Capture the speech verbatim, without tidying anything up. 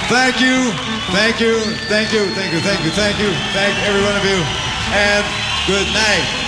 Thank you, thank you, thank you, thank you, thank you, thank you, thank every one of you, and good night.